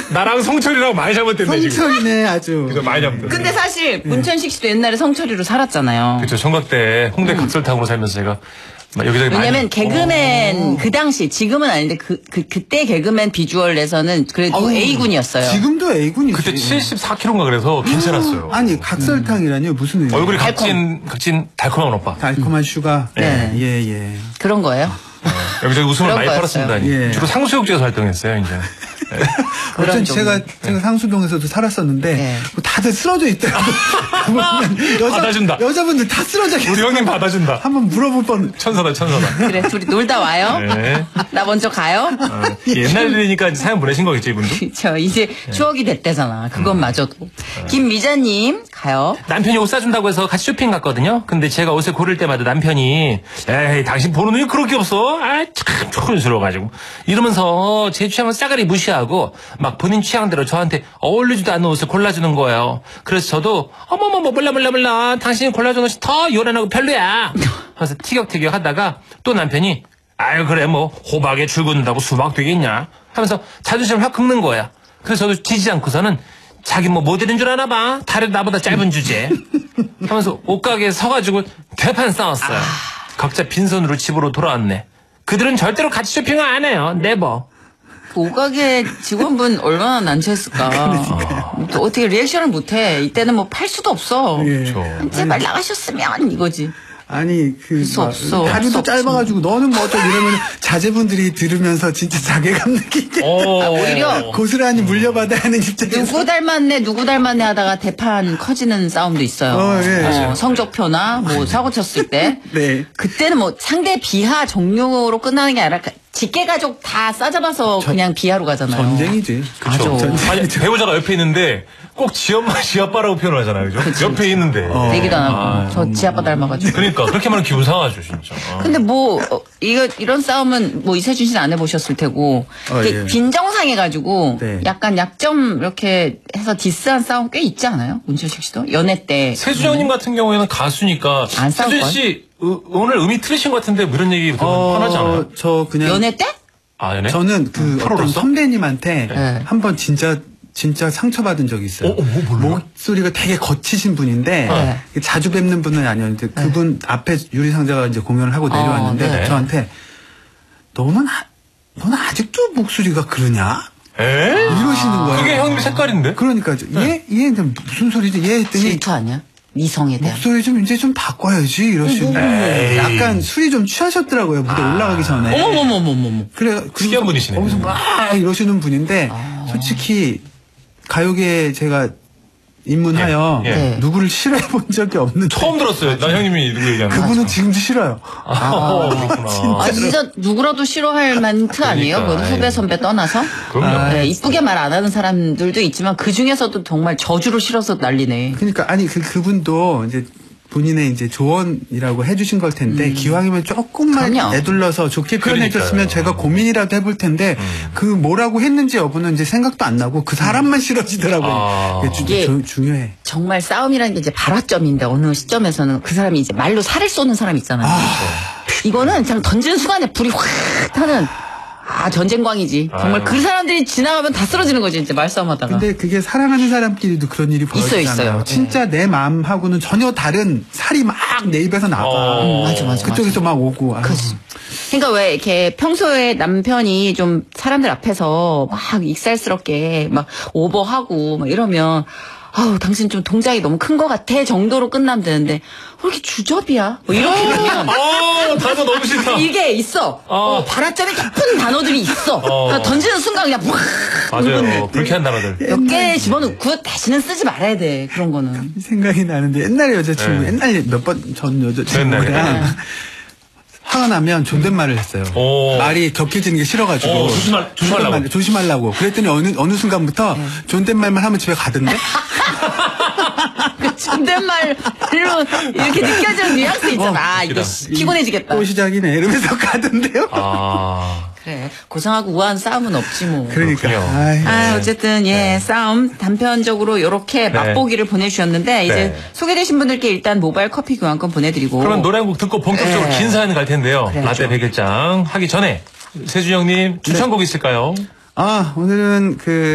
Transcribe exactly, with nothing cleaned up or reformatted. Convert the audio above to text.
나랑 성철이랑 많이 잘못됐네 지금. 성철이네 아주. 그래서 많이 잘못됐네. 근데 사실 문천식 씨도 옛날에 성철이로 살았잖아요. 그렇죠. 청각대 홍대 음. 각설탕으로 살면서 제가 여기저기 왜냐면 많이... 개그맨 오. 그 당시 지금은 아닌데 그, 그 그때 개그맨 비주얼 내서는 그래도 아우, A군이었어요. 지금도 A군이지. 그때 칠십사 킬로그램인가 그래서 괜찮았어요. 아니 각설탕이라니요 무슨 의미? 얼굴이 각진 각진 달콤한 오빠. 달콤한 슈가. 네. 예 예. 그런 거예요. 네. 여기저기 웃음을 많이 팔았습니다. 예. 주로 상수역지에서 활동했어요 이제. 네. 어쩐 제가 제가 상수동에서도 살았었는데 네. 다들 쓰러져 있더라고요. 여자, 받아준다. 여자분들 다 쓰러져 계세요. 우리 형님 받아준다. 한번 물어볼 뻔. 천사다 천사다. 그래 둘이 놀다 와요. 네. 나 먼저 가요. 어, 옛날 일이니까 사연 보내신 거겠지 이분도. 그렇죠. 이제 네. 추억이 됐대잖아. 그것마저도. 음. 김미자님 가요. 남편이 옷 사준다고 해서 같이 쇼핑 갔거든요. 근데 제가 옷을 고를 때마다 남편이 에이 당신 보는 눈이 그렇게 없어. 아참 촌스러워가지고 이러면서 제 취향을 싸그리 무시하고 막 본인 취향대로 저한테 어울리지도 않는 옷을 골라주는 거예요. 그래서 저도 어머머머 몰라 몰라 몰라 당신이 골라준 옷이 더 요란하고 별로야 하면서 티격태격 하다가 또 남편이 아유 그래 뭐 호박에 줄 긋는다고 수박 되겠냐 하면서 자존심을 확 긁는 거야. 그래서 저도 지지 않고서는 자기 뭐 모델인 줄 아나 봐. 다리 나보다 짧은 주제 하면서 옷가게에 서가지고 대판 싸웠어요. 각자 빈손으로 집으로 돌아왔네. 그들은 절대로 같이 쇼핑을 안 해요. 네버. 그 옷가게 직원분 얼마나 난처했을까. 그러니까. 어떻게 리액션을 못해. 이때는 뭐 팔 수도 없어. 예. 제발 아니, 나가셨으면 이거지. 아니 그 수 없어. 다리도 짧아가지고 너는 뭐 어쩌고 이러면 자제분들이 들으면서 진짜 자괴감 느끼게 아, 오히려 고스란히 물려받아야 하는 입장에서 누구 닮았네 누구 닮았네 하다가 대판 커지는 싸움도 있어요. 어, 예. 어, 성적표나 뭐 사고 쳤을 때 네. 그때는 뭐 상대 비하 종료로 끝나는 게 아니라 직계가족 다 싸잡아서 저, 그냥 비하로 가잖아요. 전쟁이지. 그렇죠. 아니 배우자가 옆에 있는데 꼭 지엄마 지아빠라고 표현을 하잖아요. 그죠? 그치, 옆에 있는데. 어. 얘기도 안 하고 아, 저 지아빠 닮아가지고. 그러니까 그렇게 말하면 기분 상하죠 진짜. 아. 근데 뭐 어, 이거 이런 싸움은 뭐 이세준 씨는 안 해보셨을 테고 어, 예. 빈정상해가지고 네. 약간 약점 이렇게 해서 디스한 싸움 꽤 있지 않아요? 문천식 씨도 연애 때. 세준 형님 같은 경우에는 가수니까 안 세준 씨 으, 오늘 음이 틀리신 것 같은데 뭐 이런 얘기 어, 편하지 않아요? 저 그냥 연애 때? 아 연애? 저는 그 어, 어떤 선배님한테 네. 한번 진짜 진짜 상처받은 적이 있어요. 어, 어, 뭐, 목소리가 되게 거치신 분인데 네. 자주 뵙는 분은 아니었는데 네. 그분 앞에 유리상자가 이제 공연을 하고 내려왔는데 어, 네. 저한테 너는 아, 너는 아직도 목소리가 그러냐? 에? 이러시는 거예요. 그게 형님 색깔인데? 그러니까 얘, 얘 무슨 소리지? 얘 했더니 질투 아니야? 이성에 대한. 목소리 좀 이제 좀 바꿔야지 이러시는 거예요. 약간 술이 좀 취하셨더라고요. 무대 아. 올라가기 전에. 어머머머머머. 그래 특이한 분이시네. 거기서 막 이러시는 분인데 아. 솔직히 가요계에 제가 입문하여 예, 예. 누구를 싫어해 본 적이 없는 처음 들었어요. 난 형님이 누구 얘기하는 거. 그분은 지금도 싫어요. 아, 그렇구나. 아 진짜 누구라도 싫어할 멘트 아니에요? 그러니까, 그 후배 선배 떠나서. 그럼요. 네, 이쁘게 말 안 하는 사람들도 있지만 그 중에서도 정말 저주로 싫어서 난리네. 그러니까 아니 그 그분도 이제 본인의 이제 조언이라고 해주신 걸 텐데 음. 기왕이면 조금만 그럼요. 애둘러서 좋게 표현해줬으면 제가 고민이라도 해볼 텐데 음. 그 뭐라고 했는지 여부는 이제 생각도 안 나고 그 사람만 싫어지더라고요. 아. 이게 주, 중요해. 정말 싸움이라는 게 이제 발화점인데 어느 시점에서는 그 사람이 이제 말로 살을 쏘는 사람 있잖아요. 아. 이거는 그냥 던지는 순간에 불이 확 타는 아 전쟁광이지. 정말 아유. 그 사람들이 지나가면 다 쓰러지는 거지 이제 말싸움하다가. 근데 그게 사랑하는 사람끼리도 그런 일이 벌어지잖아요. 있어요, 있어요. 진짜 네. 내 마음하고는 전혀 다른 살이 막 내 입에서 나가. 어. 음, 맞아, 맞아, 그쪽에서 막 오고. 아유. 그치. 그러니까 왜 이렇게 평소에 남편이 좀 사람들 앞에서 막 익살스럽게 막 오버하고 막 이러면 아우 당신 좀 동작이 너무 큰 것 같아 정도로 끝나면 되는데 왜 이렇게 주접이야? 뭐 이렇게 되면 어, 단어 너무 싫다. 이게 있어. 어, 발화점이 깊은 단어들이 있어. 어. 그러니까 던지는 순간 그냥 확 맞아요. 불쾌한 단어들. 몇 개 집어넣고 다시는 쓰지 말아야 돼. 그런 거는. 생각이 나는데 옛날에 여자친구 네. 옛날에 몇 번 전 여자친구랑 옛날에. 화가 나면 존댓말을 했어요. 오. 말이 격해지는 게 싫어가지고 오, 조심할- 조심하려고. 조심하려고. 그랬더니 어느 어느 순간부터 네. 존댓말만 하면 집에 가던데. 그 존댓말로 이렇게 느껴지는 뉘앙스 있잖아. 아, 이거 웃기다. 피곤해지겠다. 또 시작이네 이러면서 가던데요. 아. 그래. 고상하고 우아한 싸움은 없지 뭐. 그러니까. 그렇군요. 아이. 아, 어쨌든, 예, 싸움 단편적으로 이렇게 맛보기를 보내주셨는데, 이제 네. 소개되신 분들께 일단 모바일 커피 교환권 보내드리고. 그러면 노래 한 곡 듣고 본격적으로 네. 긴 사연 갈 텐데요. 그래야죠. 라떼 백일장 하기 전에 세준 형님 추천곡 있을까요? 아 오늘은 그